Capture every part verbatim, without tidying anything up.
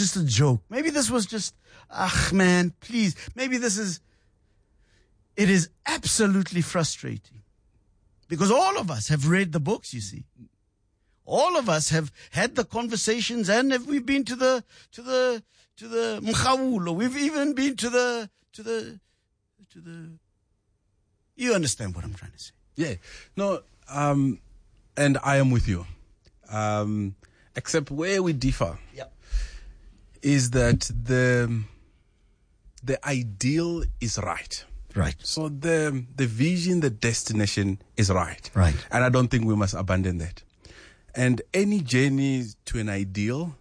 just a joke. Maybe this was just, ah, man, please. Maybe this is, it is absolutely frustrating. Because all of us have read the books, you see. All of us have had the conversations, and have, we've been to the, to the, to the Mkhawulo. We've even been to the, to the, to the, you understand what I'm trying to say. Yeah. No, um, and I am with you. Um, except where we differ yeah. is that the, the ideal is right. Right. So the, the vision, the destination is right. Right. And I don't think we must abandon that. And any journey to an ideal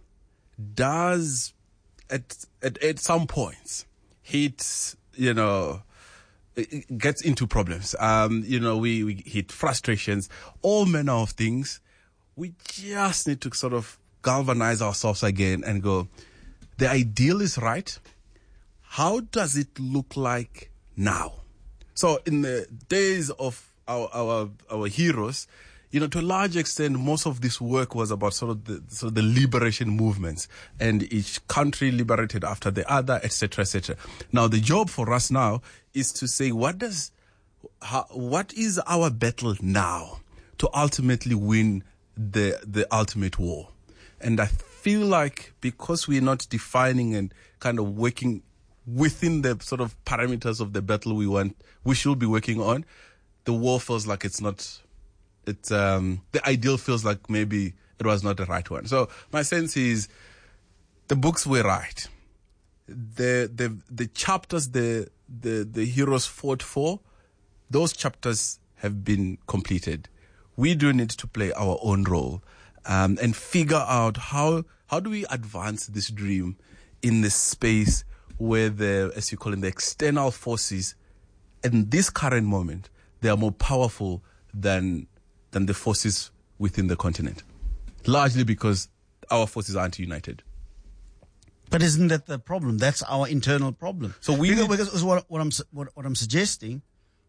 does, at, at, at some points, hit, you know, it gets into problems. Um, you know, we, we hit frustrations, all manner of things. We just need to sort of galvanize ourselves again and go, the ideal is right. How does it look like now? So in the days of our, our, our heroes, you know, to a large extent, most of this work was about sort of the, sort of the liberation movements, and each country liberated after the other, et cetera, et cetera. Now, the job for us now is to say, what does, how, what is our battle now to ultimately win the, the ultimate war? And I feel like because we're not defining and kind of working within the sort of parameters of the battle we want, we should be working on, the war feels like it's not, it's, um, the ideal feels like maybe it was not the right one. So my sense is the books were right. The, the, the chapters the, the, the heroes fought for, those chapters have been completed. We do need to play our own role, um, and figure out how, how do we advance this dream in this space where the, as you call it, the external forces in this current moment, they are more powerful than than the forces within the continent, largely because our forces aren't united. But isn't that the problem? That's our internal problem. So we because, need, because what, what I'm what, what I'm suggesting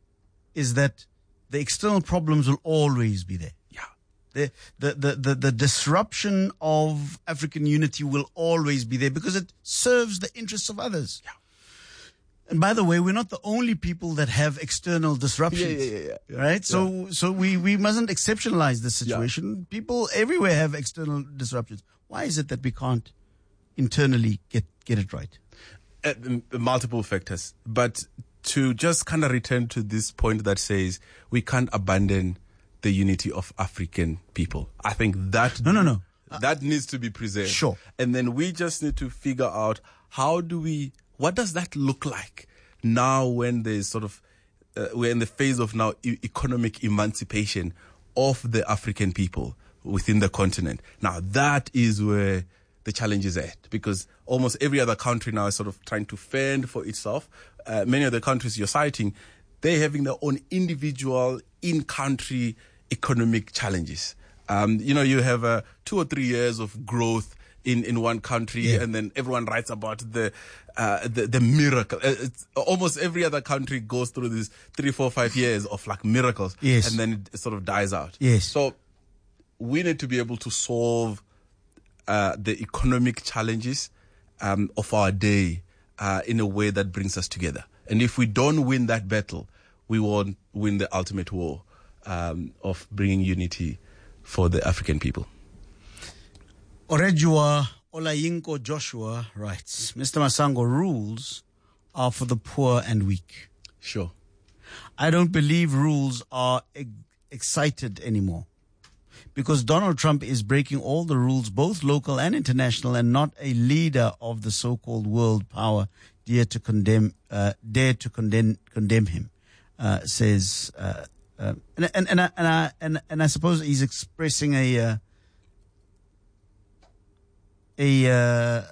is that the external problems will always be there. Yeah. The, the the the the disruption of African unity will always be there because it serves the interests of others. Yeah. And by the way, we're not the only people that have external disruptions, yeah, yeah, yeah, yeah. right? So, Yeah. so we, we mustn't exceptionalize this situation. Yeah. People everywhere have external disruptions. Why is it that we can't internally get, get it right? Uh, m- multiple factors. But to just kind of return to this point that says we can't abandon the unity of African people. I think that... No, no, no. That uh, needs to be preserved. Sure. And then we just need to figure out how do we... What does that look like now when there's sort of, uh, we're in the phase of now e- economic emancipation of the African people within the continent. Now that is where the challenge is at, because almost every other country now is sort of trying to fend for itself. Uh, many of the countries you're citing, they're having their own individual in-country economic challenges. Um, you know, you have uh, two or three years of growth in, in one country, yeah. and then everyone writes about the, uh, the, the miracle. It's almost every other country goes through these three, four, five years of like miracles. Yes. And then it sort of dies out. Yes. So we need to be able to solve, uh, the economic challenges, um, of our day, uh, in a way that brings us together. And if we don't win that battle, we won't win the ultimate war, um, of bringing unity for the African people. Orejua Olayinko Joshua writes, Mister Masango, rules are for the poor and weak. Sure. I don't believe rules are ex- excited anymore because Donald Trump is breaking all the rules, both local and international, and not a leader of the so-called world power dare to condemn, uh, dare to condemn, condemn him, uh, says, uh, uh, and, and, and, I, and, I, and, and I suppose he's expressing a, uh, a, uh,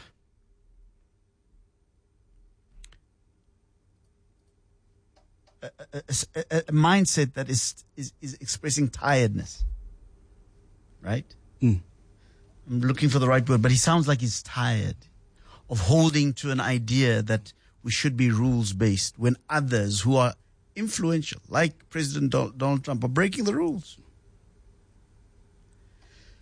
a, a, a, a mindset that is, is, is expressing tiredness, right? Mm. I'm looking for the right word, but he sounds like he's tired of holding to an idea that we should be rules-based when others who are influential, like President Donald Trump, are breaking the rules.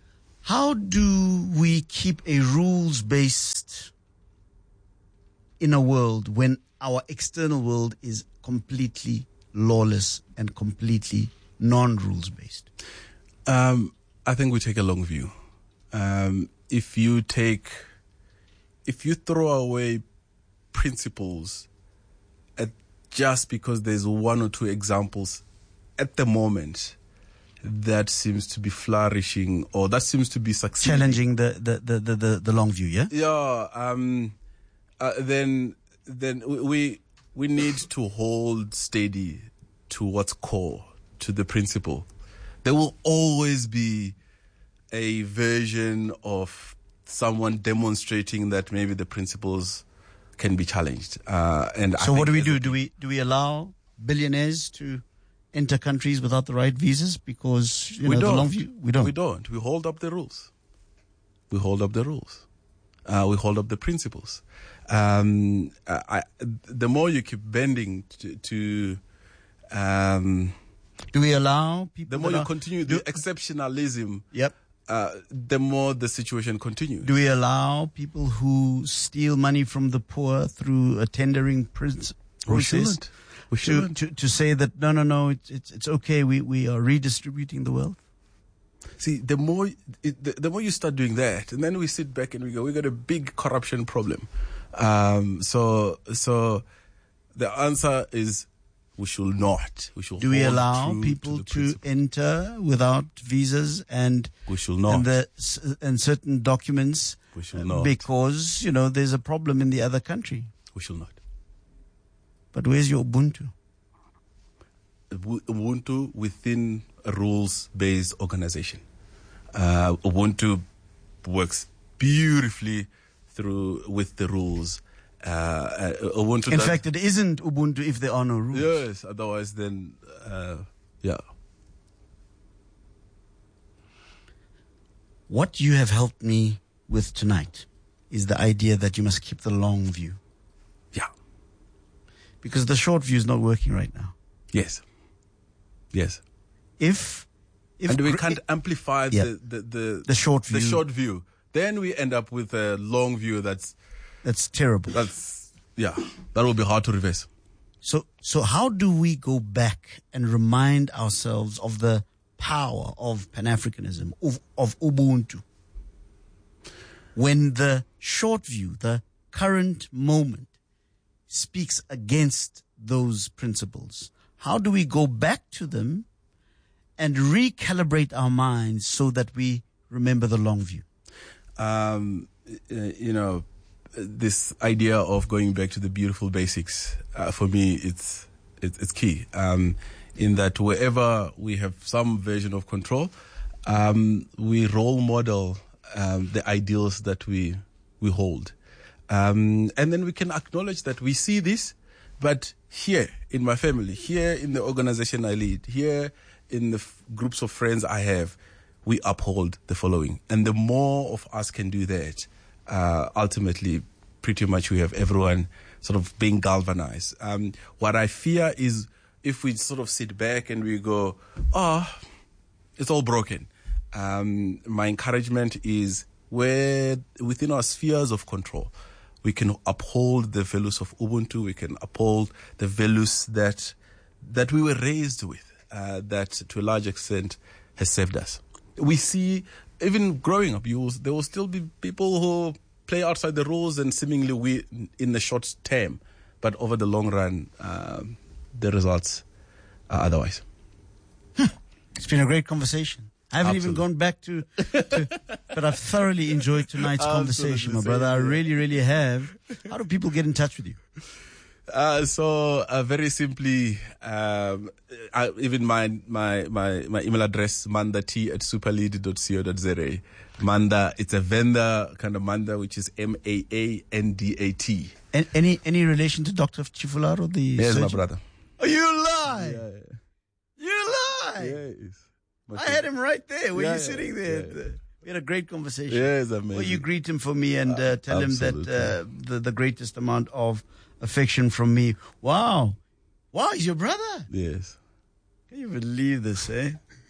How do we keep a rules-based inner world when our external world is completely lawless and completely non-rules based? Um, I think we take a long view. Um, if you take, if you throw away principles at, just because there's one or two examples at the moment that seems to be flourishing or that seems to be succeeding. Challenging the, the, the, the, the, the long view, yeah? Yeah, um, uh, then, then we, we need to hold steady to what's core, to the principle. There will always be a version of someone demonstrating that maybe the principles can be challenged. Uh, and so I what do we do? a, Do we do we allow billionaires to enter countries without the right visas because you we know don't. the long view? We don't. We don't. We hold up the rules. We hold up the rules. Uh, we hold up the principles. Um, I, the more you keep bending to, to um, do we allow people? The more you are, continue the do, exceptionalism. Yep. Uh, the more the situation continues. Do we allow people who steal money from the poor through a tendering process? We shouldn't. We shouldn't. To, to, to say that no, no, no, it's it's, it's okay. We we are redistributing the wealth. See, the more it, the, the more you start doing that, and then we sit back and we go, we got a big corruption problem. Um, so so the answer is we should not. We should. Do we allow people to, to enter without visas and we should not and the and certain documents? We should not, because you know there's a problem in the other country. We should not. But where's your Ubuntu? Ubuntu within a rules-based organization. Uh, Ubuntu works beautifully through with the rules. Uh, uh, Ubuntu in fact, it isn't Ubuntu if there are no rules. Yes, otherwise then, uh, yeah. What you have helped me with tonight is the idea that you must keep the long view. Yeah. Because the short view is not working right now. Yes. Yes. If, if and we can't amplify yeah, the, the, the, the short view. The short view. Then we end up with a long view that's That's terrible. That's, yeah, that will be hard to reverse. So, so how do we go back and remind ourselves of the power of Pan-Africanism, of, of Ubuntu, when the short view, the current moment, speaks against those principles? How do we go back to them and recalibrate our minds so that we remember the long view? Um, you know, this idea of going back to the beautiful basics, uh, for me, it's, it's, it's key. Um, in that wherever we have some version of control, um, we role model, um, the ideals that we, we hold. Um, and then we can acknowledge that we see this, but here in my family, here in the organization I lead, here in the f- groups of friends I have, we uphold the following. And the more of us can do that, uh, ultimately, pretty much we have everyone sort of being galvanized. Um, what I fear is if we sort of sit back and we go, oh, it's all broken. Um, my encouragement is where within our spheres of control, we can uphold the values of Ubuntu. We can uphold the values that that we were raised with, uh, that to a large extent has saved us. We see, even growing up, you will, there will still be people who play outside the rules and seemingly win in the short term, but over the long run, um, the results are otherwise. It's been a great conversation. I haven't Absolutely. even gone back to, to but I've thoroughly enjoyed tonight's conversation, my brother. I really, really have. How do people get in touch with you? Uh, so uh, very simply, um, I, even my, my my my email address, mandat at superlead dot co dot za. Manda, it's a vendor kind of Manda, which is M A A N D A T. And any any relation to Doctor Chifularo, the yes, surgeon? my brother. Oh, you lie! Yeah, yeah. You lie! Yes. I had him right there. Were yeah, you sitting there? Yeah, at the, yeah. We had a great conversation. Yes, amazing. Well, you greet him for me and uh, tell Absolutely. him that uh, the the greatest amount of affection from me. Wow, wow, he's your brother. Yes. Can you believe this, eh?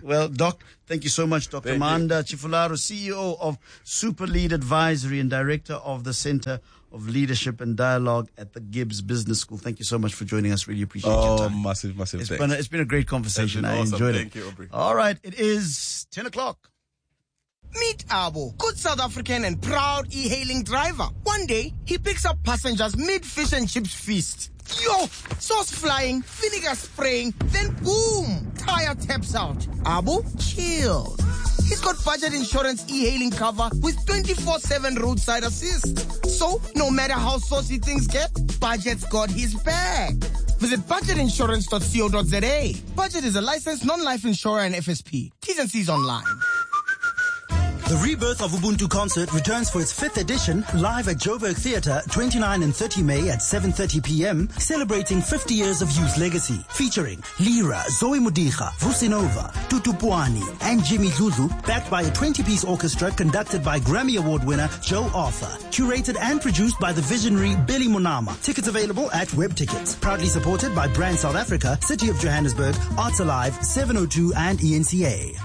Well, Doc, thank you so much, Doctor Manda Chifularo, C E O of Super Lead Advisory and Director of the Center of Leadership and Dialogue at the Gibbs Business School. Thank you so much for joining us. Really appreciate oh, your time. massive, massive it's thanks. been a, It's been a great conversation. I awesome. enjoyed Thank it. You, Aubrey. All right, it is ten o'clock. Meet Abo, good South African and proud e-hailing driver. One day, he picks up passengers mid-fish and chips feast. Yo, sauce flying, vinegar spraying, then boom, tire taps out. Abo chills. He's got budget insurance e-hailing cover with twenty-four seven roadside assist. So, no matter how saucy things get, Budget's got his back. Visit budget insurance dot co dot za. Budget is a licensed non-life insurer and F S P. T's and C's online. The Rebirth of Ubuntu concert returns for its fifth edition live at Joburg Theatre, twenty-ninth and thirtieth May at seven thirty p.m, celebrating fifty years of youth legacy. Featuring Lira, Zoe Mudija, Vusinova, Tutu Puani, and Jimmy Zuzu, backed by a twenty-piece orchestra conducted by Grammy Award winner Joe Arthur. Curated and produced by the visionary Billy Munama. Tickets available at Web Tickets. Proudly supported by Brand South Africa, City of Johannesburg, Arts Alive, seven oh two and E N C A.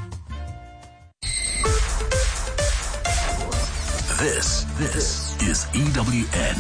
This, this is E W N.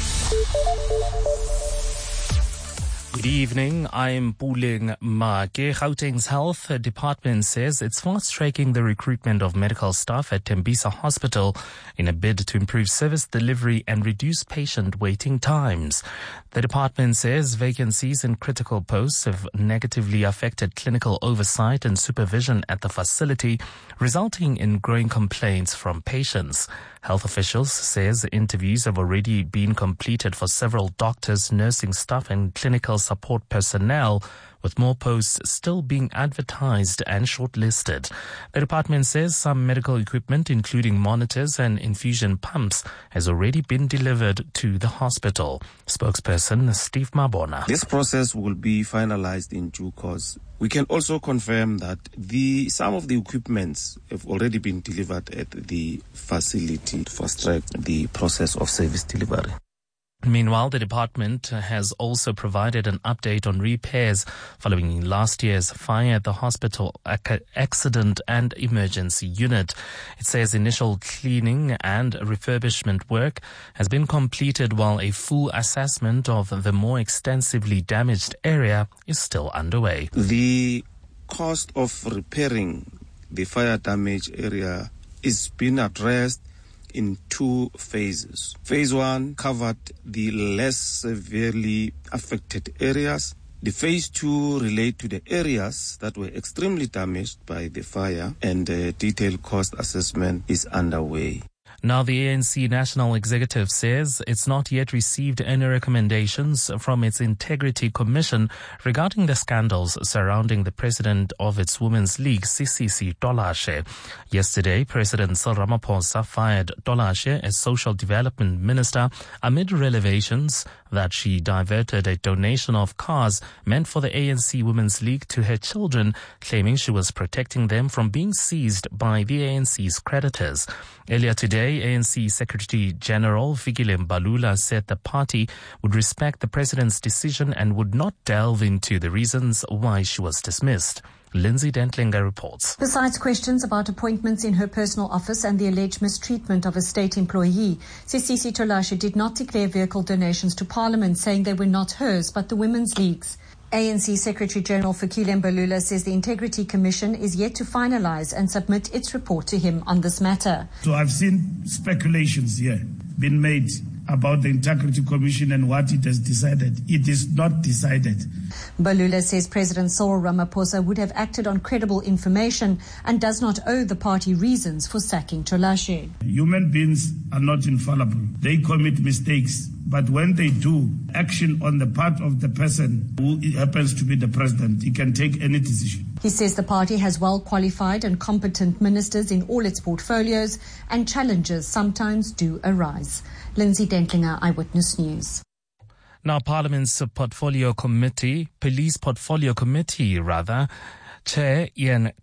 Good evening, I'm Puleng Make. Gauteng's Health Department says it's fast-tracking the recruitment of medical staff at Tembisa Hospital in a bid to improve service delivery and reduce patient waiting times. The department says vacancies in critical posts have negatively affected clinical oversight and supervision at the facility, resulting in growing complaints from patients. Health officials says interviews have already been completed for several doctors, nursing staff and clinical support personnel, with more posts still being advertised and shortlisted. The department says some medical equipment, including monitors and infusion pumps, has already been delivered to the hospital. Spokesperson Steve Mabona. This process will be finalized in due course. We can also confirm that the some of the equipments have already been delivered at the facility to fast-track the process of service delivery. Meanwhile, the department has also provided an update on repairs following last year's fire at the hospital accident and emergency unit. It says initial cleaning and refurbishment work has been completed while a full assessment of the more extensively damaged area is still underway. The cost of repairing the fire damaged area is being addressed in two phases. Phase one covered the less severely affected areas. The phase two relate to the areas that were extremely damaged by the fire, and a detailed cost assessment is underway. Now, the A N C National Executive says it's not yet received any recommendations from its Integrity Commission regarding the scandals surrounding the president of its Women's League, Sisisi Tolashe. Yesterday, President Cyril Ramaphosa fired Tolashe as Social Development Minister amid revelations that she diverted a donation of cars meant for the A N C Women's League to her children, claiming she was protecting them from being seized by the A N C's creditors. Earlier today, A N C Secretary General Fikile Mbalula said the party would respect the president's decision and would not delve into the reasons why she was dismissed. Lindsay Dentlinger reports. Besides questions about appointments in her personal office and the alleged mistreatment of a state employee, Sisisi Tolashe did not declare vehicle donations to Parliament, saying they were not hers but the Women's League's. A N C Secretary General Fikile Mbalula says the Integrity Commission is yet to finalize and submit its report to him on this matter. So I've seen speculations here been made about the Integrity Commission and what it has decided. It is not decided. Mbalula says President Cyril Ramaphosa would have acted on credible information and does not owe the party reasons for sacking Tolashe. Human beings are not infallible. They commit mistakes. But when they do, action on the part of the person who happens to be the president, he can take any decision. He says the party has well-qualified and competent ministers in all its portfolios, and challenges sometimes do arise. Lindsay Dentlinger, Eyewitness News. Now, Parliament's Portfolio Committee, Police Portfolio Committee, rather, Chair Ian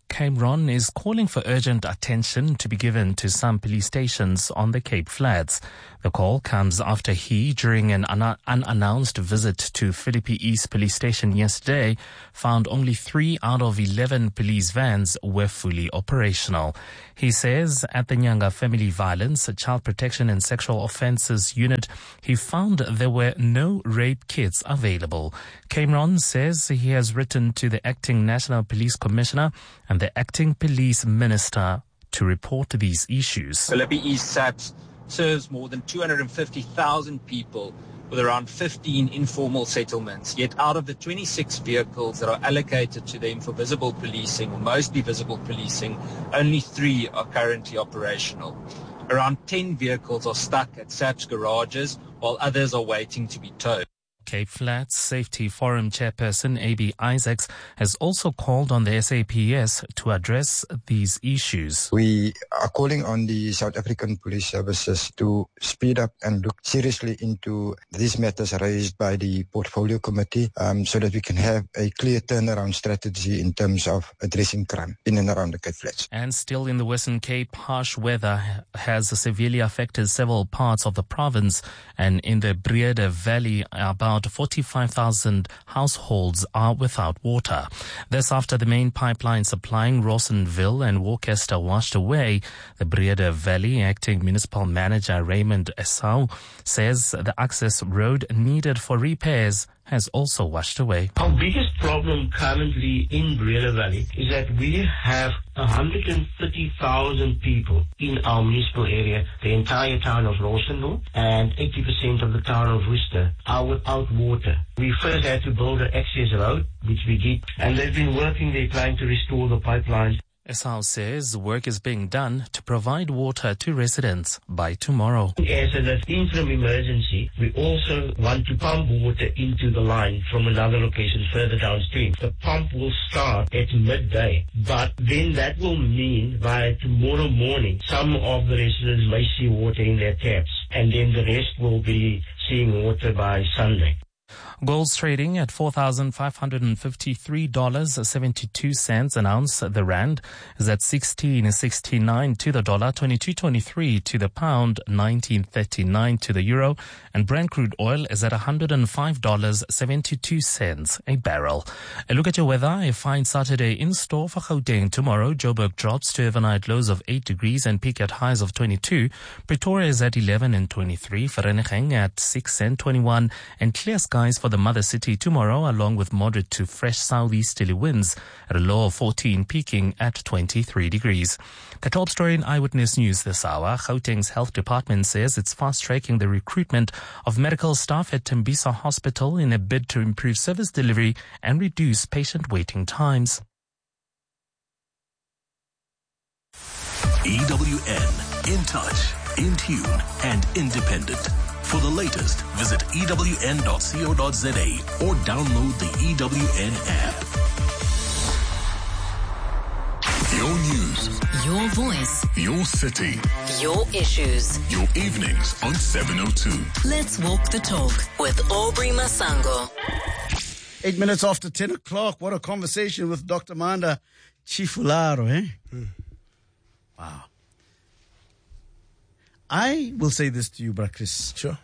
Cameron is calling for urgent attention to be given to some police stations on the Cape Flats. The call comes after he, during an un- unannounced visit to Philippi East Police Station yesterday, found only three out of eleven police vans were fully operational. He says at the Nyanga Family Violence, Child Protection and Sexual Offences Unit, he found there were no rape kits available. Cameron says he has written to the acting National Police Commissioner and the acting Police Minister to report these issues. Philippi East SAPS serves more than two hundred fifty thousand people with around fifteen informal settlements. Yet out of the twenty-six vehicles that are allocated to them for visible policing, or mostly visible policing, only three are currently operational. Around ten vehicles are stuck at SAPS garages, while others are waiting to be towed. Cape Flats Safety Forum Chairperson A B Isaacs has also called on the S A P S to address these issues. We are calling on the South African Police Services to speed up and look seriously into these matters raised by the Portfolio Committee um, so that we can have a clear turnaround strategy in terms of addressing crime in and around the Cape Flats. And still in the Western Cape, harsh weather has severely affected several parts of the province, and in the Breede Valley, about forty-five thousand households are without water. This after the main pipeline supplying Rawsonville and Worcester washed away. The Breede Valley Acting Municipal Manager Raymond Esau says the access road needed for repairs has also washed away. Our biggest problem currently in Breede Valley is that we have one hundred thirty thousand people in our municipal area, the entire town of Rawsonville, and eighty percent of the town of Worcester are without water. We first had to build an access road, which we did, and they've been working there trying to restore the pipelines. Esau says work is being done to provide water to residents by tomorrow. As an interim emergency, we also want to pump water into the line from another location further downstream. The pump will start at midday, but then that will mean by tomorrow morning, some of the residents may see water in their taps, and then the rest will be seeing water by Sunday. Gold's trading at four thousand five hundred fifty-three dollars and seventy-two cents an ounce. The rand is at sixteen sixty-nine to the dollar, twenty-two twenty-three to the pound, nineteen thirty-nine to the euro, and Brent crude oil is at one hundred five dollars and seventy-two cents a barrel. A look at your weather. A fine Saturday in store for Gauteng. Tomorrow, Joburg drops to overnight lows of eight degrees and peak at highs of twenty-two. Pretoria is at eleven and twenty-three. Vereeniging at six and twenty-one. And clear skies for the mother city tomorrow, along with moderate to fresh southeasterly winds at a low of fourteen, peaking at twenty-three degrees. The top story in Eyewitness News this hour. Gauteng's health department says it's fast-tracking the recruitment of medical staff at Tembisa Hospital in a bid to improve service delivery and reduce patient waiting times. E W N, in touch, in tune, and independent. For the latest, visit E W N dot co dot za or download the E W N app. Your news. Your voice. Your city. Your issues. Your evenings on seven oh two. Let's walk the talk with Aubrey Masango. Eight minutes after ten o'clock. What a conversation with Doctor Manda Chifularo, eh? Mm. Wow. I will say this to you, Bra Chris. Sure.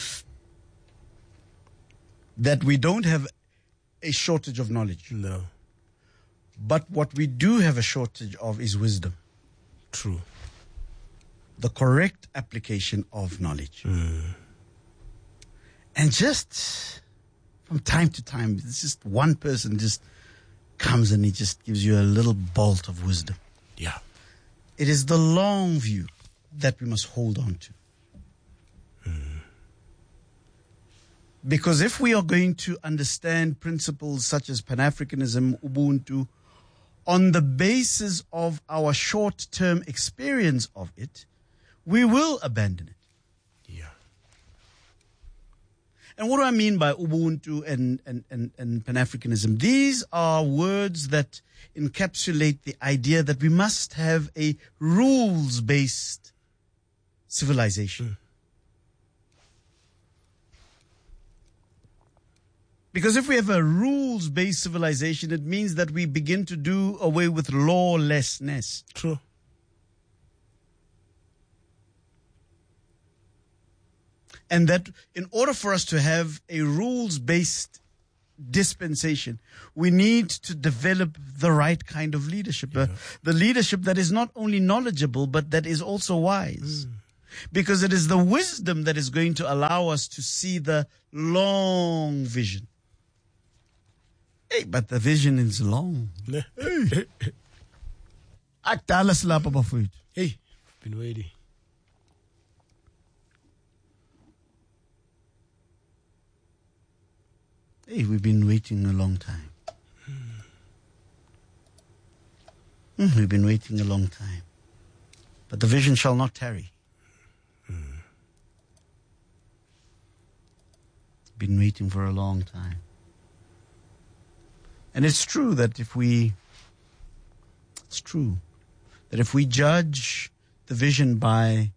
That we don't have a shortage of knowledge. No. But what we do have a shortage of is wisdom. True. The correct application of knowledge. Mm. And just from time to time, it's just one person just comes and he just gives you a little bolt of wisdom. Yeah. It is the long view that we must hold on to. Mm. Because if we are going to understand principles such as Pan-Africanism, Ubuntu, on the basis of our short-term experience of it, we will abandon it. Yeah. And what do I mean by Ubuntu and, and, and, and Pan-Africanism? These are words that encapsulate the idea that we must have a rules-based civilization. Because if we have a rules-based civilization, it means that we begin to do away with lawlessness. True. And that in order for us to have a rules-based dispensation, we need to develop the right kind of leadership. Yeah. Uh, the leadership that is not only knowledgeable, but that is also wise. Mm. Because it is the wisdom that is going to allow us to see the long vision. Hey, but the vision is long. Hey, Hey, been waiting. Hey, we've been waiting a long time. Mm, we've been waiting a long time. But the vision shall not tarry. Mm. Been waiting for a long time. And it's true that if we, it's true that if we judge the vision by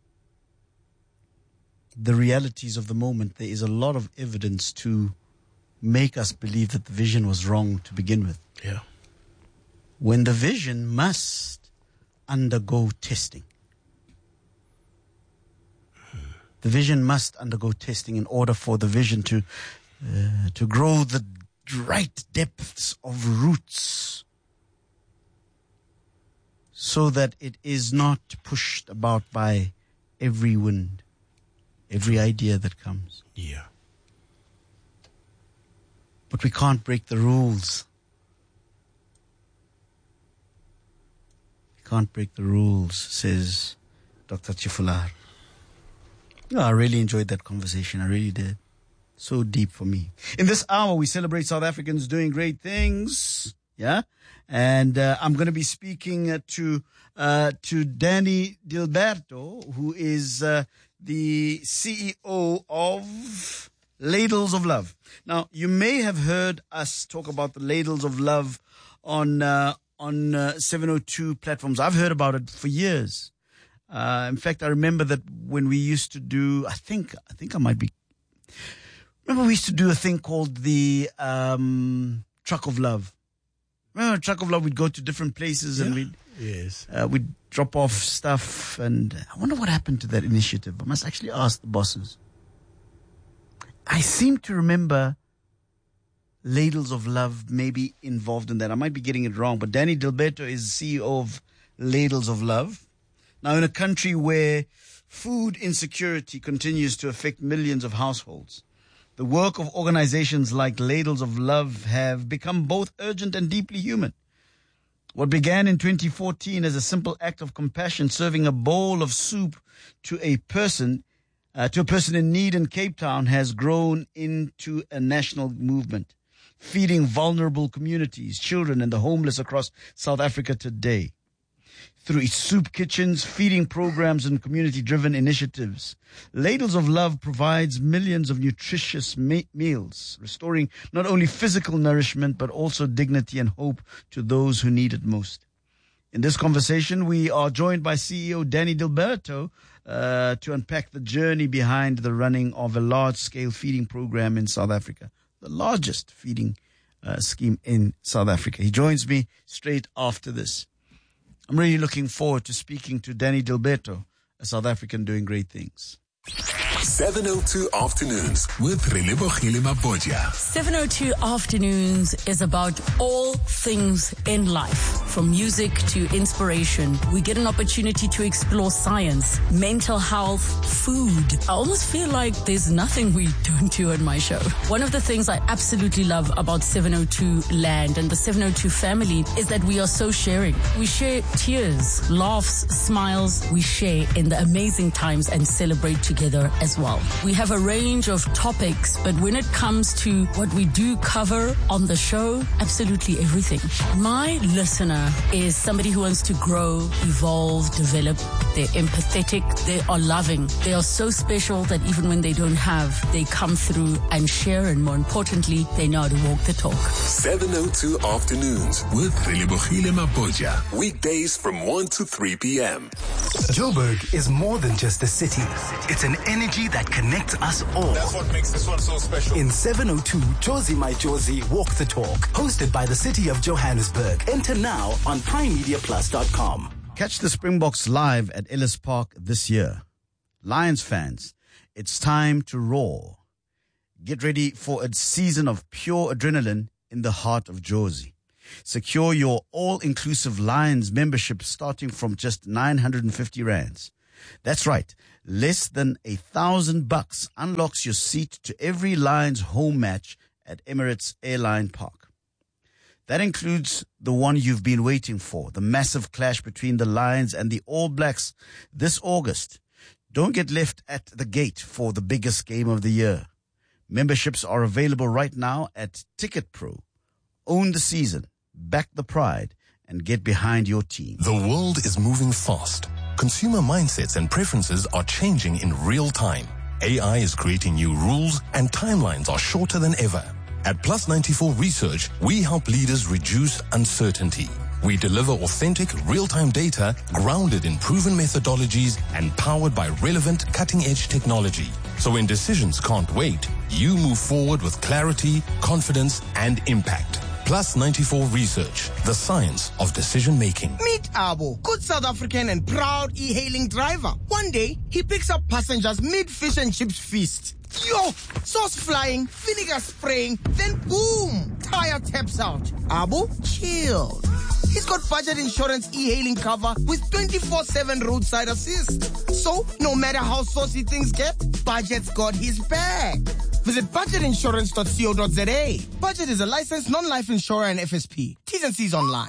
the realities of the moment, there is a lot of evidence to make us believe that the vision was wrong to begin with. Yeah. When the vision must undergo testing. The vision must undergo testing in order for the vision to uh, to grow the right depths of roots, so that it is not pushed about by every wind, every idea that comes. Yeah. But we can't break the rules. We can't break the rules, says Doctor Chifular. No, I really enjoyed that conversation. I really did. So deep for me. In this hour, we celebrate South Africans doing great things. Yeah. And uh, I'm going to be speaking uh, to uh, to Danny Dilberto, who is uh, the C E O of Ladles of Love. Now, you may have heard us talk about the Ladles of Love on uh, on uh, seven oh two platforms. I've heard about it for years. Uh, in fact, I remember that when we used to do, I think, I think I might be, remember we used to do a thing called the um, Truck of Love. Remember Truck of Love? We'd go to different places yeah. and we'd, yes. uh, we'd drop off stuff. And I wonder what happened to that initiative. I must actually ask the bosses. I seem to remember Ladles of Love maybe involved in that. I might be getting it wrong, but Danny Dilberto is C E O of Ladles of Love. Now, in a country where food insecurity continues to affect millions of households, the work of organizations like Ladles of Love have become both urgent and deeply human. What began in twenty fourteen as a simple act of compassion, serving a bowl of soup to a person Uh, to a person in need in Cape Town, has grown into a national movement, feeding vulnerable communities, children, and the homeless across South Africa today. Through its soup kitchens, feeding programs, and community-driven initiatives, Ladles of Love provides millions of nutritious me- meals, restoring not only physical nourishment, but also dignity and hope to those who need it most. In this conversation, we are joined by C E O Danny Dilberto uh, to unpack the journey behind the running of a large-scale feeding program in South Africa, the largest feeding uh, scheme in South Africa. He joins me straight after this. I'm really looking forward to speaking to Danny Dilberto, a South African doing great things. seven oh two Afternoons with Relebogile Mabotja. seven oh two Afternoons is about all things in life, from music to inspiration. We get an opportunity to explore science, mental health, food. I almost feel like there's nothing we don't do on my show. One of the things I absolutely love about seven oh two Land and the seven oh two family is that we are so sharing. We share tears, laughs, smiles. We share in the amazing times and celebrate together as well. We have a range of topics, but when it comes to what we do cover on the show, absolutely everything. My listener consumer is somebody who wants to grow, evolve, develop. They're empathetic. They are loving. They are so special that even when they don't have, they come through and share, and more importantly, they know how to walk the talk. seven oh two Afternoons with Relebogile Mapoja. Weekdays from one to three p.m. Joburg is more than just a city. It's an energy that connects us all. That's what makes this one so special. In seven oh two, Josie My Josie Walk the Talk, hosted by the City of Johannesburg. Enter now on prime media plus dot com. Catch the Springboks live at Ellis Park this year. Lions fans, it's time to roar. Get ready for a season of pure adrenaline in the heart of Jozi. Secure your all-inclusive Lions membership starting from just nine hundred fifty rands. That's right. Less than a thousand bucks unlocks your seat to every Lions home match at Emirates Airline Park. That includes the one you've been waiting for, the massive clash between the Lions and the All Blacks this August. Don't get left at the gate for the biggest game of the year. Memberships are available right now at Ticket Pro. Own the season, back the pride, and get behind your team. The world is moving fast. Consumer mindsets and preferences are changing in real time. A I is creating new rules and timelines are shorter than ever. At Plus ninety-four Research, we help leaders reduce uncertainty. We deliver authentic, real-time data grounded in proven methodologies and powered by relevant, cutting-edge technology. So when decisions can't wait, you move forward with clarity, confidence, and impact. Plus ninety-four Research, the science of decision-making. Meet Abo, good South African and proud e-hailing driver. One day, he picks up passengers mid-fish and chips feast. Yo, sauce flying, vinegar spraying, then boom, tire taps out. Abo, chill. He's got budget insurance e-hailing cover with twenty-four seven roadside assist. So, no matter how saucy things get, Budget's got his back. Visit budget insurance dot co dot za. Budget is a licensed non-life insurer and F S P. T's and C's online.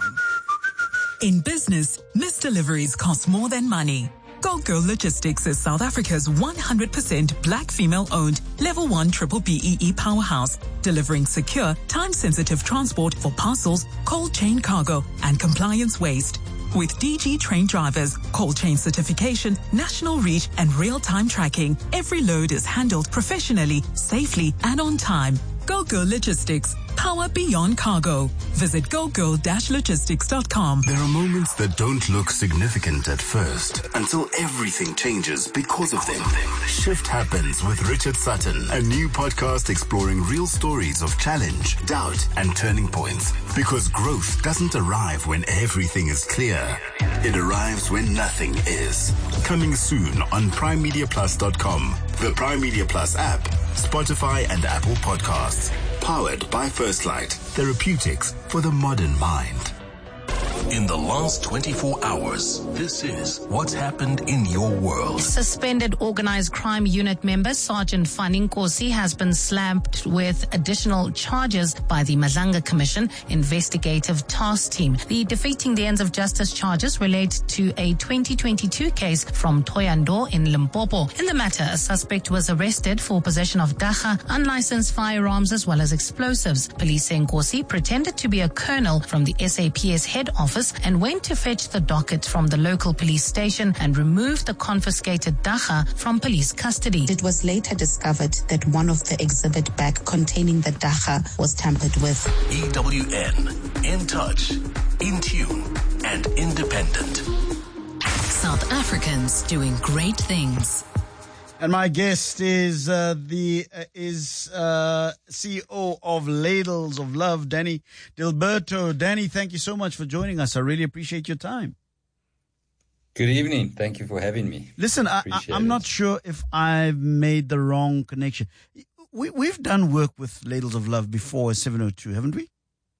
In business, missed deliveries cost more than money. Gold Girl Logistics is South Africa's one hundred percent black female-owned Level one Triple B E E powerhouse, delivering secure, time-sensitive transport for parcels, cold chain cargo, and compliance waste. With D G trained drivers, cold chain certification, national reach, and real-time tracking, every load is handled professionally, safely, and on time. Go Girl Logistics. Power beyond cargo. Visit go girl dash logistics dot com. There are moments that don't look significant at first until everything changes because of them. Shift Happens with Richard Sutton, a new podcast exploring real stories of challenge, doubt, and turning points. Because growth doesn't arrive when everything is clear. It arrives when nothing is. Coming soon on prime media plus dot com, the Prime Media Plus app, Spotify, and Apple Podcasts. Powered by First Light, therapeutics for the modern mind. In the last twenty-four hours, this is what's happened in your world. Suspended organized crime unit member Sergeant Fanning Nkosi has been slammed with additional charges by the Mazanga Commission Investigative Task Team. The Defeating the Ends of Justice charges relate to a twenty twenty-two case from Thohoyandou in Limpopo. In the matter, a suspect was arrested for possession of dacha, unlicensed firearms, as well as explosives. Police say Nkosi pretended to be a colonel from the S A P S head office and went to fetch the docket from the local police station and remove the confiscated dacha from police custody. It was later discovered that one of the exhibit bag containing the dacha was tampered with. E W N, in touch, in tune, and independent. South Africans doing great things. And my guest is uh, the uh, is uh, C E O of Ladles of Love, Danny Dilberto. Danny, thank you so much for joining us. I really appreciate your time. Good evening. Thank you for having me. Listen, I, I, I'm it. not sure if I've made the wrong connection. We, we've done work with Ladles of Love before at seven oh two, haven't we?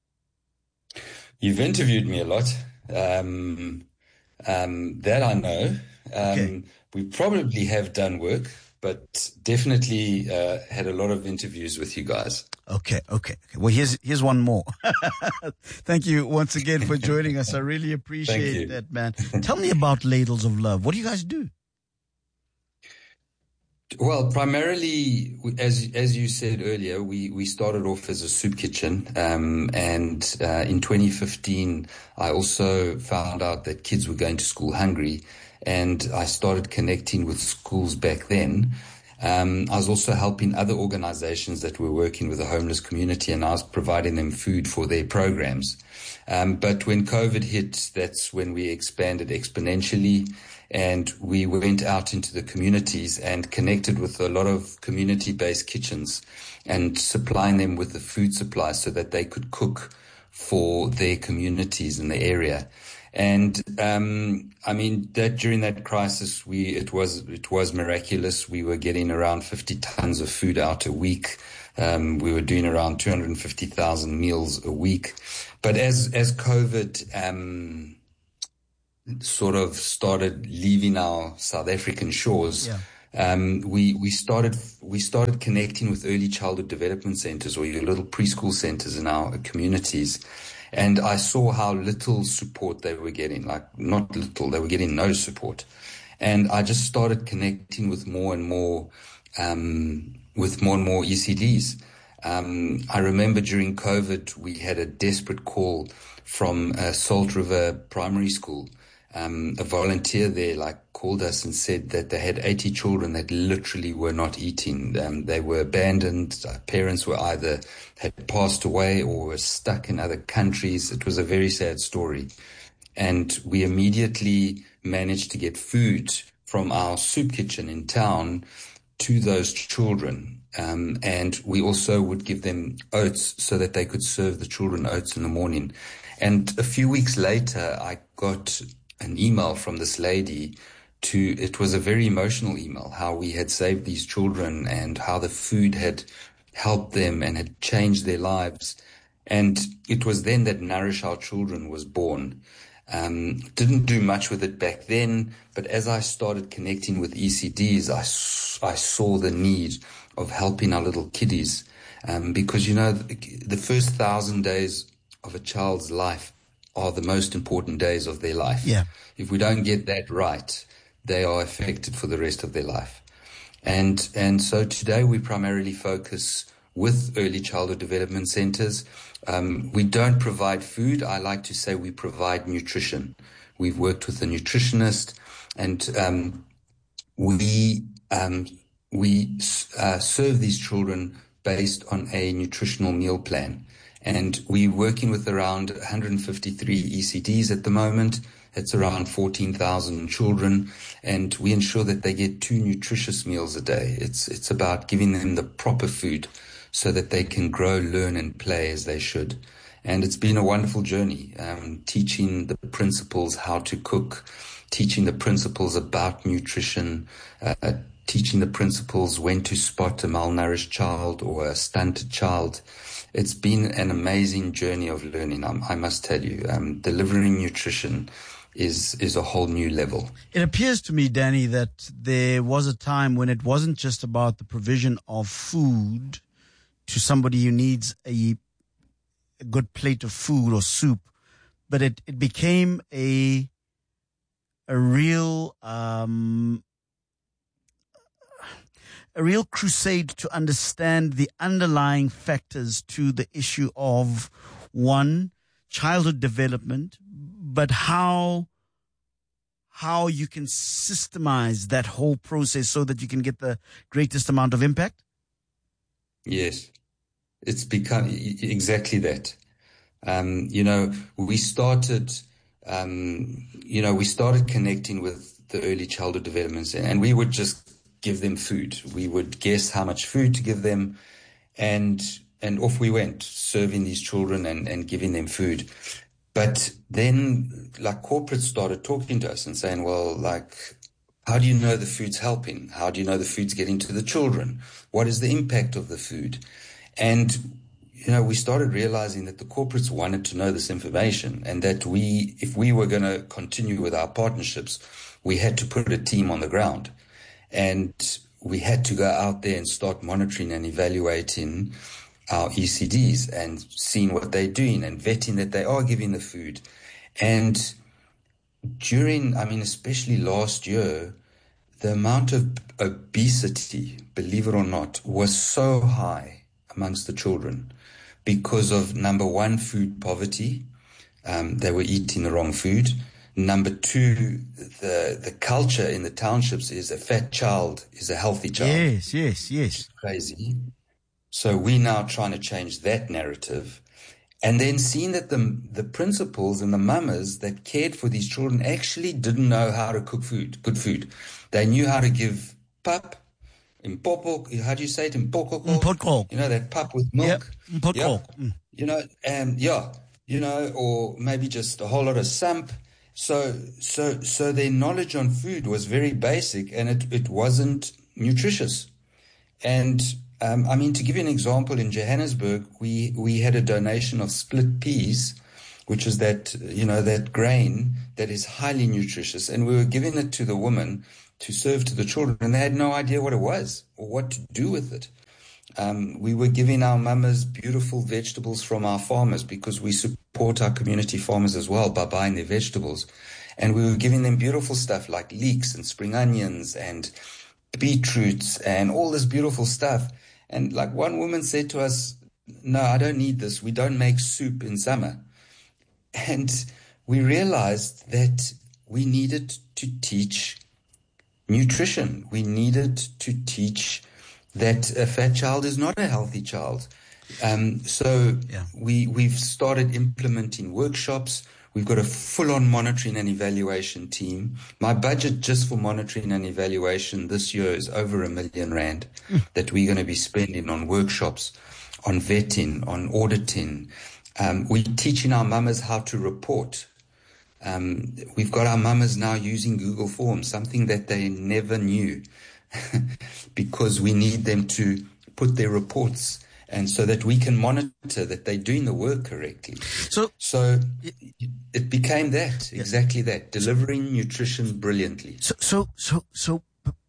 You've interviewed me a lot. Um, um, that I know. Um, okay. We probably have done work, but definitely uh, had a lot of interviews with you guys. Okay, okay, okay. Well, here's here's one more. Thank you once again for joining us. I really appreciate that, man. Tell me about Ladles of Love. What do you guys do? Well, primarily, as as you said earlier, we, we started off as a soup kitchen, um, and uh, in twenty fifteen, I also found out that kids were going to school hungry, and I started connecting with schools back then. Um, I was also helping other organizations that were working with the homeless community, and I was providing them food for their programs. Um, but when COVID hit, that's when we expanded exponentially. And we went out into the communities and connected with a lot of community-based kitchens and supplying them with the food supply so that they could cook for their communities in the area. And um, I mean, that during that crisis, we it was it was miraculous. We were getting around fifty tons of food out a week. Um, we were doing around two hundred fifty thousand meals a week. But as as COVID um, sort of started leaving our South African shores, Yeah. um, we we started we started connecting with early childhood development centers, or your little preschool centers in our communities, and I saw how little support they were getting. Like not little, they were getting no support, and I just started connecting with more and more um, with more and more E C Ds. Um, I remember during COVID we had a desperate call from uh, Salt River Primary School. Um, a volunteer there like called us and said that they had eighty children that literally were not eating. Um, they were abandoned. Uh, parents were either had passed away or were stuck in other countries. It was a very sad story. And we immediately managed to get food from our soup kitchen in town to those children. Um, and we also would give them oats so that they could serve the children oats in the morning. And a few weeks later, I got an email from this lady to, it was a very emotional email, how we had saved these children and how the food had helped them and had changed their lives. And it was then that Nourish Our Children was born. Um, didn't do much with it back then, but as I started connecting with E C Ds, I, I saw the need of helping our little kiddies. Um, because, you know, the, the first thousand days of a child's life are the most important days of their life. Yeah. If we don't get that right, they are affected for the rest of their life. And, and so today we primarily focus with early childhood development centers. Um, we don't provide food. I like to say we provide nutrition. We've worked with a nutritionist, and um, we um, we uh, serve these children based on a nutritional meal plan. And we're working with around one hundred fifty-three E C Ds at the moment. It's around fourteen thousand children, and we ensure that they get two nutritious meals a day. It's it's about giving them the proper food so that they can grow, learn, and play as they should. And it's been a wonderful journey, um, teaching the principals how to cook, teaching the principals about nutrition, uh, teaching the principals when to spot a malnourished child or a stunted child. It's been an amazing journey of learning, I, I must tell you. Um, delivering nutrition is is a whole new level. It appears to me, Danny, that there was a time when it wasn't just about the provision of food to somebody who needs a, a good plate of food or soup, but it, it became a a real um, a real crusade to understand the underlying factors to the issue of, one, childhood development, but how how you can systemize that whole process so that you can get the greatest amount of impact? Yes, it's become exactly that. Um, you know, we started, um, you know, we started connecting with the early childhood developments, and we would just give them food. We would guess how much food to give them, and and off we went, serving these children and, and giving them food. But then, like, corporates started talking to us and saying, well, like, how do you know the food's helping? How do you know the food's getting to the children? What is the impact of the food? And, you know, we started realizing that the corporates wanted to know this information, and that we, if we were going to continue with our partnerships, we had to put a team on the ground. And we had to go out there and start monitoring and evaluating our E C Ds and seeing what they're doing and vetting that they are giving the food. And during, I mean, especially last year, the amount of obesity, believe it or not, was so high amongst the children because of, number one, food poverty. Um, they were eating the wrong food. Number two, the the culture in the townships is a fat child is a healthy child. Yes, yes, yes. Crazy. So we're now trying to change that narrative. And then seeing that the the principals and the mamas that cared for these children actually didn't know how to cook food, good food. They knew how to give pap, impopo, how do you say it? Impokoko? Impokoko. You know, that pap with milk. Yep. Impokoko. Yeah. Mm. You know, and yeah, you know, or maybe just a whole lot of samp. So, so, so their knowledge on food was very basic, and it, it wasn't nutritious. And Um, I mean, to give you an example, in Johannesburg, we, we had a donation of split peas, which is that, you know, that grain that is highly nutritious. And we were giving it to the women to serve to the children, and they had no idea what it was or what to do with it. Um, we were giving our mamas beautiful vegetables from our farmers because we support our community farmers as well by buying their vegetables. And we were giving them beautiful stuff like leeks and spring onions and beetroots and all this beautiful stuff. And like one woman said to us, no, I don't need this. We don't make soup in summer. And we realized that we needed to teach nutrition. We needed to teach that a fat child is not a healthy child. Um, so yeah. we, we've started implementing workshops. We've got a full-on monitoring and evaluation team. My budget just for monitoring and evaluation this year is over a million rand mm. that we're going to be spending on workshops, on vetting, on auditing. Um, we're teaching our mamas how to report. Um, we've got our mamas now using Google Forms, something that they never knew, because we need them to put their reports, and so that we can monitor that they're doing the work correctly. So, so it, it became that, yeah. exactly that, delivering nutrition brilliantly. So, so, so, so,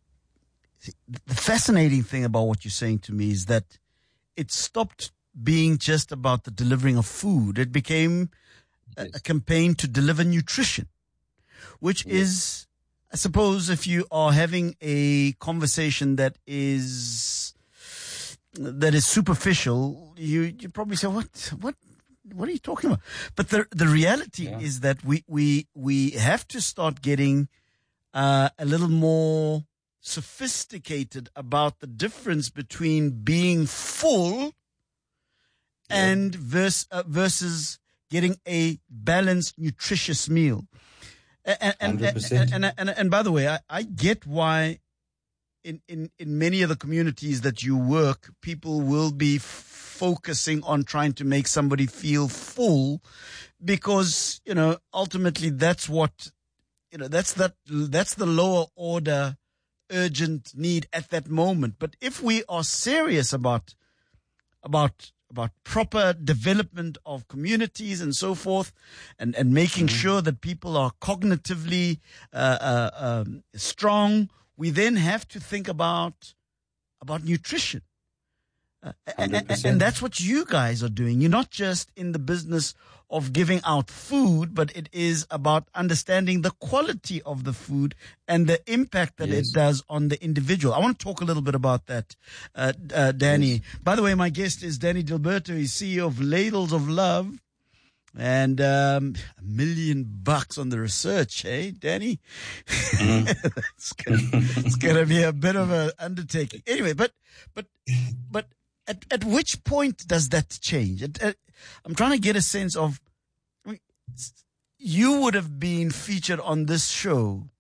the fascinating thing about what you're saying to me is that it stopped being just about the delivering of food. It became a, a campaign to deliver nutrition, which yes. is, I suppose, if you are having a conversation that is that is superficial, you you probably say, "What, what, what are you talking about?" But the the reality yeah. is that we we we have to start getting uh, a little more sophisticated about the difference between being full yeah. and verse, uh, versus getting a balanced, nutritious meal. And and, and, and, and, and by the way, I, I get why in, in, in many of the communities that you work, people will be f- focusing on trying to make somebody feel full, because, you know, ultimately that's what, you know, that's that, that's the lower order urgent need at that moment. But if we are serious about, about, about proper development of communities and so forth, and, and making mm-hmm. sure that people are cognitively uh, uh, um, strong, we then have to think about about nutrition. Uh, and, and that's what you guys are doing. You're not just in the business of giving out food, but it is about understanding the quality of the food and the impact that yes. it does on the individual. I want to talk a little bit about that, uh, uh, Danny. Yes. By the way, my guest is Danny Gilberto. He's C E O of Ladles of Love. And um, a million bucks on the research, eh, Danny? Mm-hmm. it's, gonna, it's gonna be a bit of an undertaking. Anyway, but but but at at which point does that change? At, at, I'm trying to get a sense of. I mean, you would have been featured on this show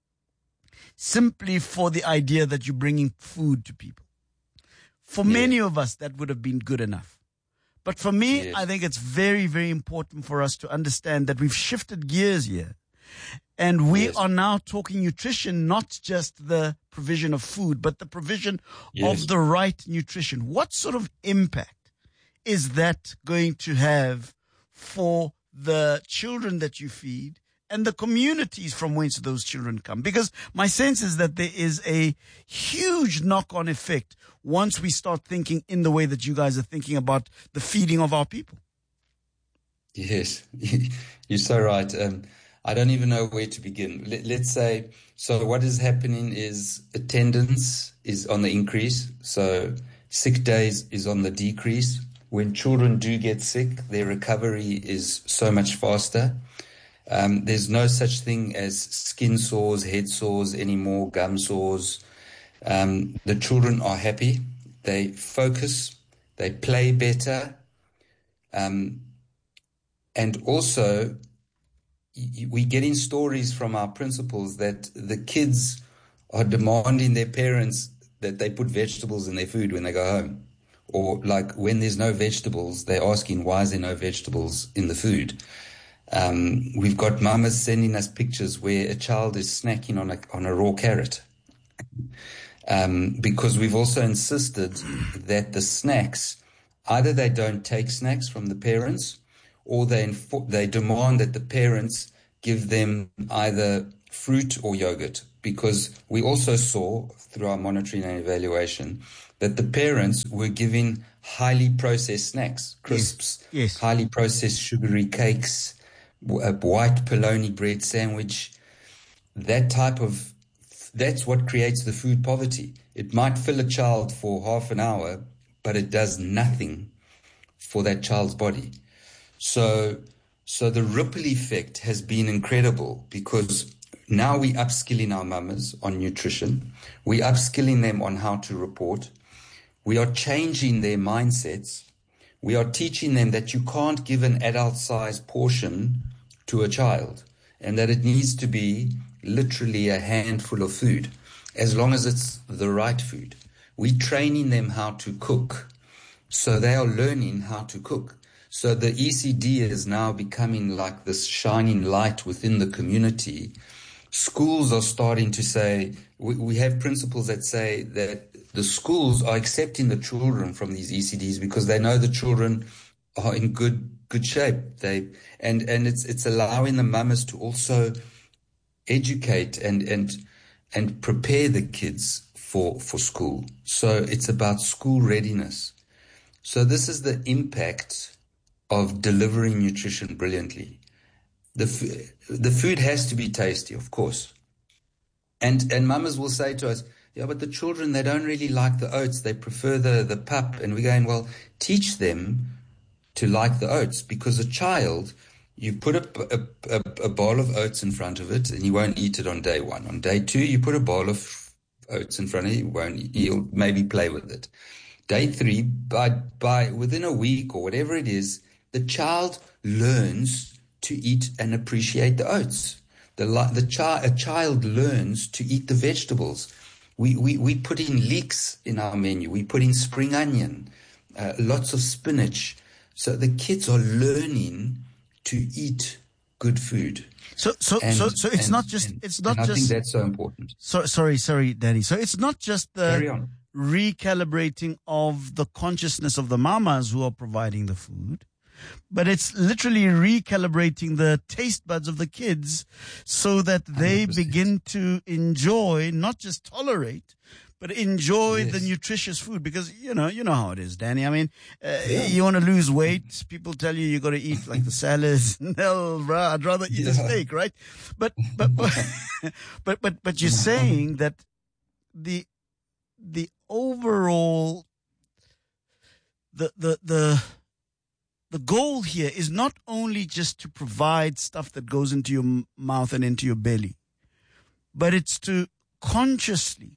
simply for the idea that you're bringing food to people. For yeah. many of us, that would have been good enough. But for me, yes. I think it's very, very important for us to understand that we've shifted gears here. And we yes. are now talking nutrition, not just the provision of food, but the provision yes. of the right nutrition. What sort of impact is that going to have for the children that you feed and the communities from whence those children come? Because my sense is that there is a huge knock-on effect once we start thinking in the way that you guys are thinking about the feeding of our people. Yes, you're so right. Um, I don't even know where to begin. Let, let's say, so what is happening is attendance is on the increase. So sick days is on the decrease. When children do get sick, their recovery is so much faster. Um, there's no such thing as skin sores, head sores anymore, gum sores. Um, the children are happy. They focus. They play better. Um, and also, we get in stories from our principals that the kids are demanding their parents that they put vegetables in their food when they go home. Or like when there's no vegetables, they're asking, why is there no vegetables in the food? Um, we've got mamas sending us pictures where a child is snacking on a, on a raw carrot. Um, because we've also insisted that the snacks, either they don't take snacks from the parents, or they info- they demand that the parents give them either fruit or yogurt, because we also saw through our monitoring and evaluation that the parents were giving highly processed snacks, crisps, yes, yes. highly processed sugary cakes, a white polony bread sandwich. That type of, that's what creates the food poverty. It might fill a child for half an hour, but it does nothing for that child's body. So, so the ripple effect has been incredible, because now we upskilling our mamas on nutrition. We upskilling them on how to report. We are changing their mindsets. We are teaching them that you can't give an adult-sized portion to a child, and that it needs to be literally a handful of food, as long as it's the right food. We're training them how to cook, so they are learning how to cook. So the E C D is now becoming like this shining light within the community. Schools are starting to say, we, we have principals that say that the schools are accepting the children from these E C Ds because they know the children are in good good shape. They and and it's it's allowing the mamas to also educate and and and prepare the kids for for school. So it's about school readiness. So this is the impact of delivering nutrition brilliantly. The f- the food has to be tasty, of course. And and mamas will say to us, yeah, but the children, they don't really like the oats. They prefer the, the pup. And we're going, well, teach them to like the oats, because a child, you put a, a, a, a bowl of oats in front of it and he won't eat it on day one. On day two, you put a bowl of oats in front of him, he won't eat, he'll maybe play with it. Day three, by, by within a week or whatever it is, the child learns to eat and appreciate the oats. The, the chi- a child learns to eat the vegetables. We, we, we put in leeks in our menu. We put in spring onion, uh, lots of spinach. So the kids are learning to eat good food. So, so, and, so, so it's and, not just, and, it's not and just. I think that's so important. So, sorry, sorry, Danny. So it's not just Carry the on. recalibrating of the consciousness of the mamas who are providing the food, but it's literally recalibrating the taste buds of the kids so that they one hundred percent begin to enjoy, not just tolerate, but enjoy yes. the nutritious food. Because, you know, you know how it is, Danny. I mean, uh, yeah. you want to lose weight, people tell you you got to eat like the salads. No, bro, I'd rather eat yeah. a steak, right? But, but, but, but, but, but you're saying that the, the overall, the, the, the, The goal here is not only just to provide stuff that goes into your m- mouth and into your belly, but it's to consciously,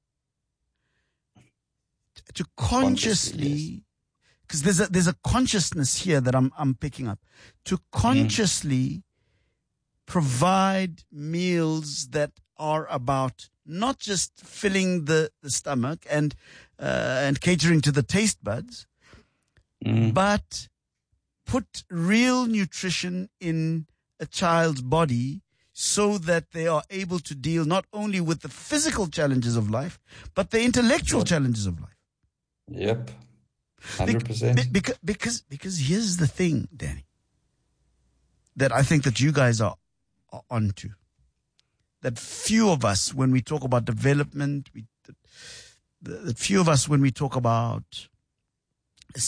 to consciously, because there's a there's a consciousness here that I'm I'm picking up, to consciously mm. provide meals that are about not just filling the, the stomach and uh, and catering to the taste buds, mm. but put real nutrition in a child's body so that they are able to deal not only with the physical challenges of life, but the intellectual yep. challenges of life. Yep. one hundred percent. Be- because, because, because here's the thing, Danny, that I think that you guys are, are onto. That few of us, when we talk about development, we, the, the few of us, when we talk about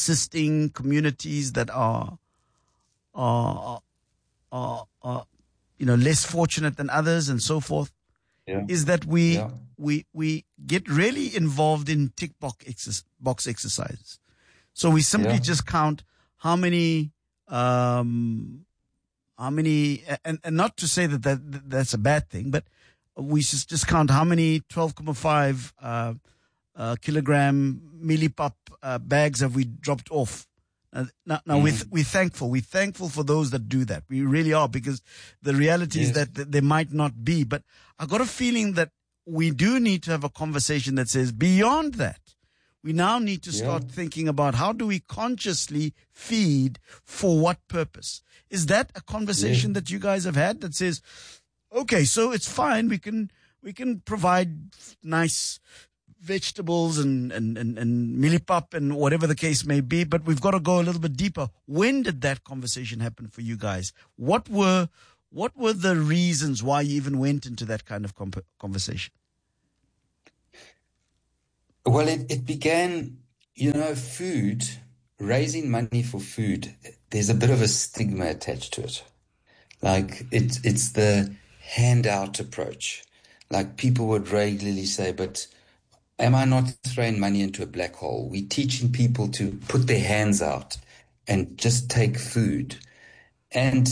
assisting communities that are, are, are, are you know, less fortunate than others and so forth, yeah. is that we, yeah. we, we get really involved in tick box, exercise, box exercises. So we simply Yeah. just count how many, um, how many, and, and not to say that, that that's a bad thing, but we just, just count how many twelve point five uh, uh, kilogram millipop uh, bags have we dropped off. Uh, now, now Mm. we're, we're thankful. We're thankful for those that do that. We really are, because the reality is Yes. that th- there might not be. But I got a feeling that we do need to have a conversation that says beyond that, we now need to start Yeah. thinking about how do we consciously feed for what purpose? Is that a conversation Yeah. that you guys have had that says, okay, so it's fine. We can, we can provide nice vegetables and, and, and, and millipop and whatever the case may be, but we've got to go a little bit deeper. When did that conversation happen for you guys? What were, what were the reasons why you even went into that kind of comp- conversation? Well, it, it began, you know, food, raising money for food, there's a bit of a stigma attached to it. Like, it, it's the handout approach. Like, people would regularly say, but am I not throwing money into a black hole? We're teaching people to put their hands out and just take food. And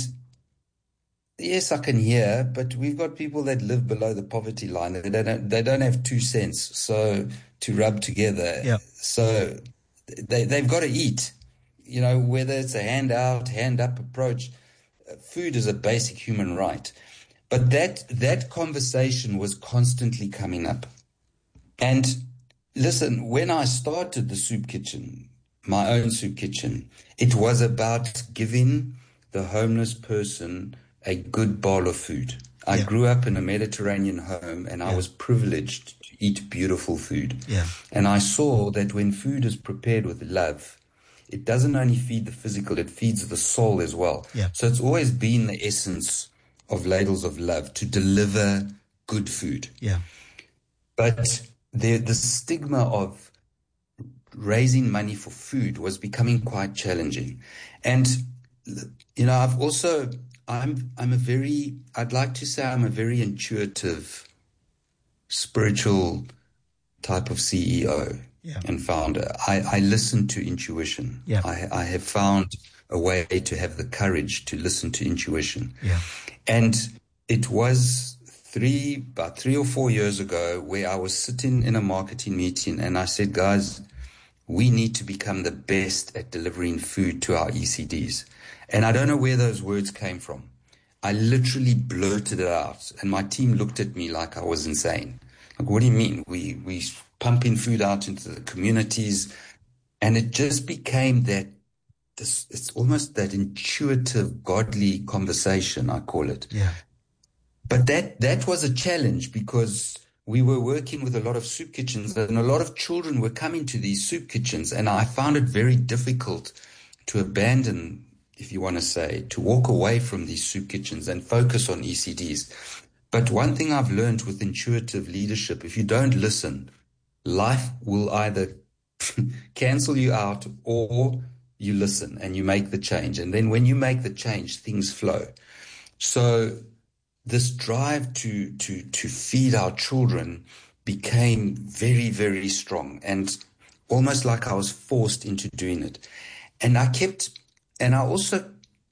yes, I can hear, but we've got people that live below the poverty line. They don't, they don't have two cents so to rub together. Yeah. So they, they've got to eat, you know, whether it's a hand out, hand up approach. Food is a basic human right. But that, that conversation was constantly coming up. And listen, when I started the soup kitchen, my own soup kitchen, it was about giving the homeless person a good bowl of food. I Yeah. grew up in a Mediterranean home, and I Yeah. was privileged to eat beautiful food. Yeah. And I saw that when food is prepared with love, it doesn't only feed the physical, it feeds the soul as well. Yeah. So it's always been the essence of Ladles of Love to deliver good food. Yeah. But the, the stigma of raising money for food was becoming quite challenging. And, you know, I've also, I'm, I'm a very, I'd like to say I'm a very intuitive, spiritual type of C E O Yeah. and founder. I, I listen to intuition. Yeah. I, I have found a way to have the courage to listen to intuition. Yeah. And it was three, about three or four years ago where I was sitting in a marketing meeting and I said, guys, we need to become the best at delivering food to our E C Ds. And I don't know where those words came from. I literally blurted it out and my team looked at me like I was insane. Like, what do you mean? We, we pumping food out into the communities. And it just became that, this, it's almost that intuitive, godly conversation, I call it. Yeah. But that, that was a challenge because we were working with a lot of soup kitchens and a lot of children were coming to these soup kitchens. And I found it very difficult to abandon, if you want to say, to walk away from these soup kitchens and focus on E C Ds. But one thing I've learned with intuitive leadership, if you don't listen, life will either cancel you out or you listen and you make the change. And then when you make the change, things flow. So this drive to, to, to feed our children became very, very strong and almost like I was forced into doing it. And I kept, and I also,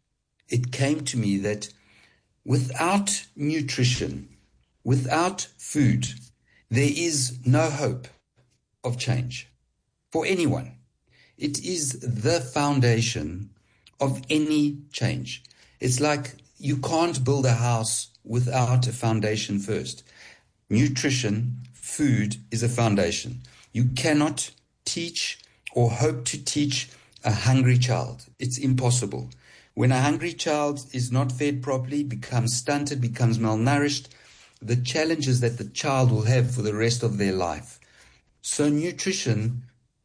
it came to me that without nutrition, without food, there is no hope of change for anyone. It is the foundation of any change. It's like you can't build a house without a foundation first. Nutrition, food is a foundation. You cannot teach or hope to teach a hungry child. It's impossible. When a hungry child is not fed properly, becomes stunted, becomes malnourished, the challenges that the child will have for the rest of their life. So nutrition,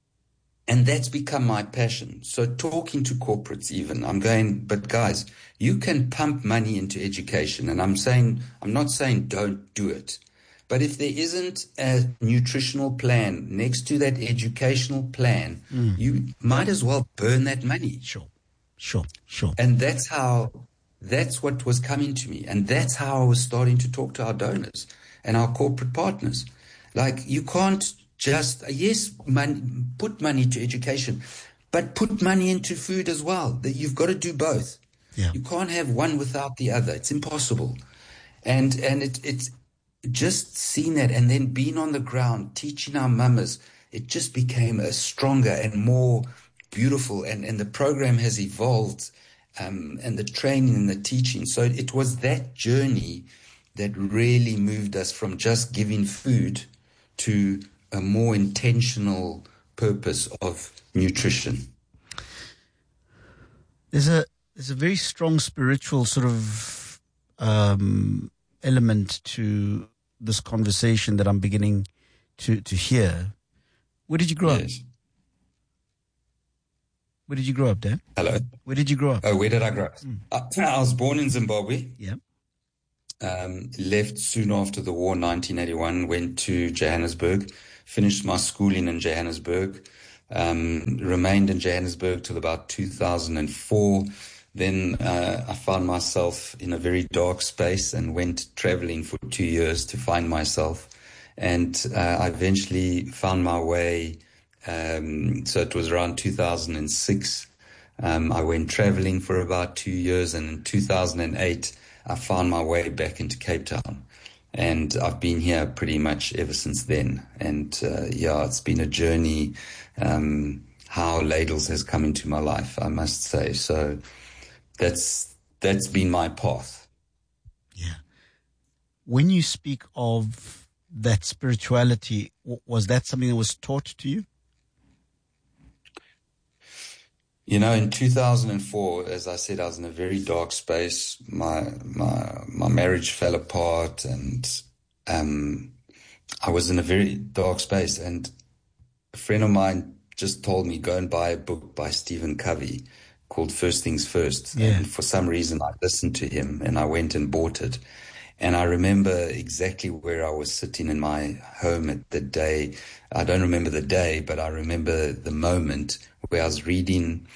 and that's become my passion. So talking to corporates even, I'm going, but guys, you can pump money into education. And I'm saying, I'm not saying don't do it. But if there isn't a nutritional plan next to that educational plan, Mm. you might as well burn that money. Sure, sure, sure. And that's how That's what was coming to me. And that's how I was starting to talk to our donors and our corporate partners. Like, you can't just, yes, money, put money to education, but put money into food as well. That you've got to do both. Yeah. You can't have one without the other. It's impossible. And and it, it's just seeing that, and then being on the ground, teaching our mamas, it just became a stronger and more beautiful. And, and the program has evolved, um, and the training and the teaching. So it was that journey that really moved us from just giving food to a more intentional purpose of nutrition. There's a there's a very strong spiritual sort of um, element to this conversation that I'm beginning to, to hear. Where did you grow yes. up? Where did you grow up, Dan? Hello. Where did you grow up? Oh, where did I grow up? Mm. I, I was born in Zimbabwe. Yeah. Um, left soon after the war, nineteen eighty-one, went to Johannesburg, finished my schooling in Johannesburg, um, remained in Johannesburg till about two thousand four. Then uh, I found myself in a very dark space and went traveling for two years to find myself. And uh, I eventually found my way. Um, so it was around two thousand six. Um, I went traveling for about two years. And in two thousand eight, I found my way back into Cape Town. And I've been here pretty much ever since then. And uh, yeah, it's been a journey, um, how Ladles has come into my life, I must say. So that's that's been my path. Yeah. When you speak of that spirituality, was that something that was taught to you? You know, in two thousand four, as I said, I was in a very dark space. My my my marriage fell apart, and um, I was in a very dark space. And a friend of mine just told me, go and buy a book by Stephen Covey called First Things First. Yeah. And for some reason, I listened to him, and I went and bought it. And I remember exactly where I was sitting in my home at the day. I don't remember the day, but I remember the moment where I was reading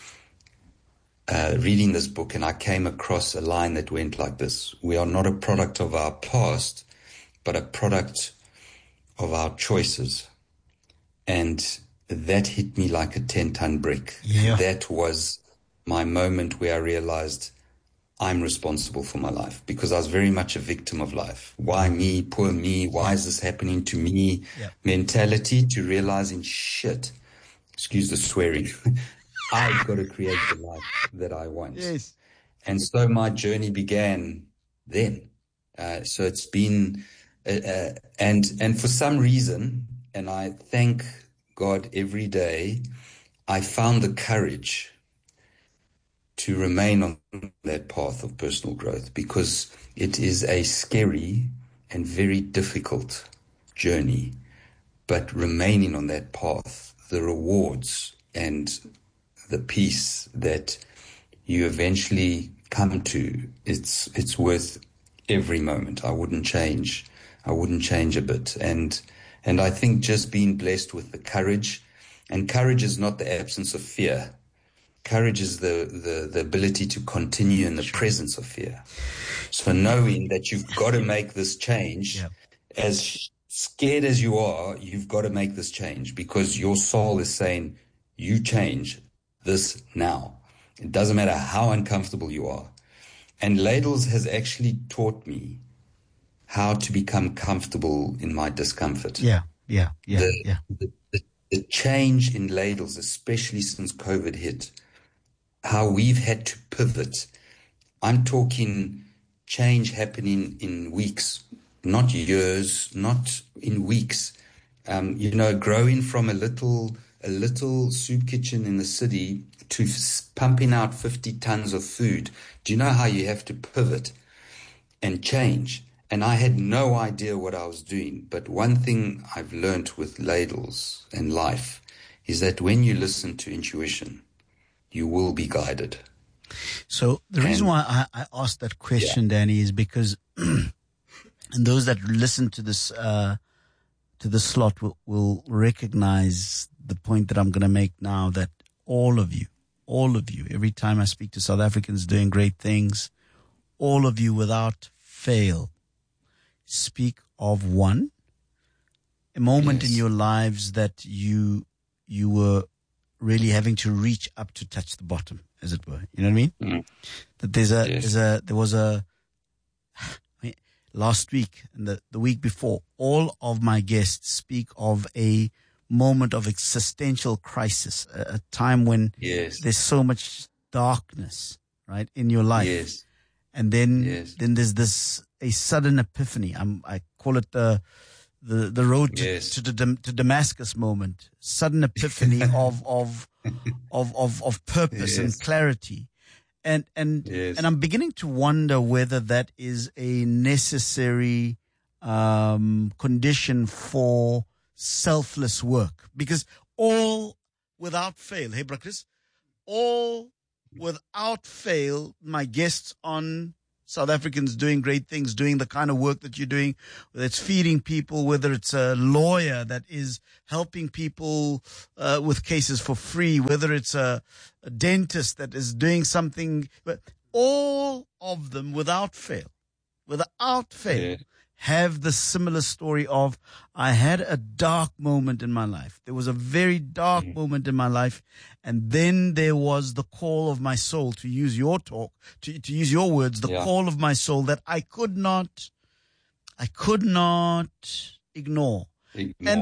uh, reading this book, and I came across a line that went like this: we are not a product of our past, but a product of our choices. And that hit me like a ten-ton brick. Yeah. That was my moment where I realized I'm responsible for my life, because I was very much a victim of life. Why me? Poor me. Why is this happening to me? Yeah. Mentality to realizing, shit, excuse the swearing, I've got to create the life that I want. Yes. And so my journey began then. Uh, so it's been, uh, uh, and, and for some reason, and I thank God every day, I found the courage to remain on that path of personal growth, because it is a scary and very difficult journey. But remaining on that path, the rewards and the peace that you eventually come to, it's it's worth every moment. I wouldn't change. I wouldn't change a bit. And and I think just being blessed with the courage, and courage is not the absence of fear. Courage is the, the, the ability to continue in the presence of fear. So knowing that you've got to make this change, yeah. as scared as you are, you've got to make this change, because your soul is saying, you change this now. It doesn't matter how uncomfortable you are. And Ladles has actually taught me how to become comfortable in my discomfort. Yeah, yeah, yeah, the, yeah. The, the, the change in Ladles, especially since COVID hit, how we've had to pivot. I'm talking change happening in weeks, not years, not in weeks. Um, you know, growing from a little, a little soup kitchen in the city to f- pumping out fifty tons of food. Do you know how you have to pivot and change? And I had no idea what I was doing. But one thing I've learned with Ladles and life is that when you listen to intuition, you will be guided. So the reason and, why I, I asked that question, yeah. Danny, is because and those that listen to this uh, to the slot will, will recognize the point that I'm going to make now, that all of you, all of you, every time I speak to South Africans doing great things, all of you without fail speak of one, a moment yes. in your lives that you you were really having to reach up to touch the bottom, as it were. You know what I mean? Mm. That there's a, yes. there's a, there was a, I mean, last week and the, the week before, all of my guests speak of a moment of existential crisis, a, a time when yes. there's so much darkness, right, in your life. Yes. And then, yes. then there's this, a sudden epiphany. I'm, I call it the, the, the road to, yes. to, to, to Damascus moment, sudden epiphany of, of, of, of, of purpose yes. and clarity. And, and, yes. and I'm beginning to wonder whether that is a necessary, um, condition for selfless work, because all without fail, hey, Chris, all without fail, my guests on South Africans Doing Great Things, doing the kind of work that you're doing, whether it's feeding people, whether it's a lawyer that is helping people uh, with cases for free, whether it's a, a dentist that is doing something, but all of them without fail, without fail, yeah. have the similar story of, I had a dark moment in my life. There was a very dark mm. moment in my life. And then there was the call of my soul, to use your talk, to, to use your words, the yeah. call of my soul that I could not, I could not ignore. ignore. And